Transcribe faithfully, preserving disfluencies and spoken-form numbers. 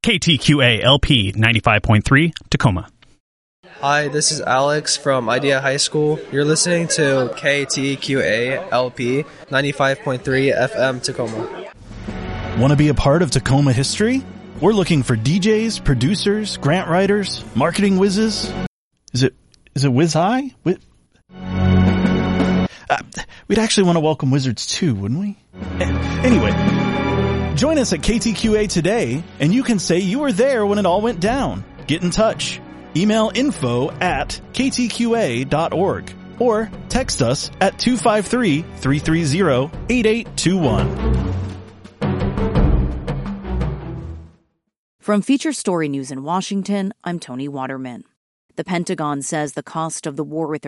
K T Q A L P ninety-five point three, Tacoma. Hi, this is Alex from Idea High School. You're listening to K T Q A L P ninety-five point three F M Tacoma. Want to be a part of Tacoma history? We're looking for D Js, producers, grant writers, marketing whizzes. Is it is it Whiz High? Whiz- uh, we'd actually want to welcome wizards too, wouldn't we? Anyway, join us at K T Q A today, and you can say you were there when it all went down. Get in touch. Email info at k t q a dot org or text us at two five three, three three zero, eight eight two one. From Feature Story News in Washington, I'm Tony Waterman. The Pentagon says the cost of the war with